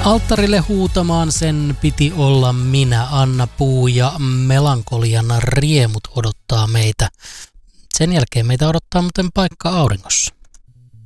Alttarille huutamaan sen piti olla minä, Anna Puu, ja melankolian riemut odottaa meitä. Sen jälkeen meitä odottaa muuten paikka auringossa.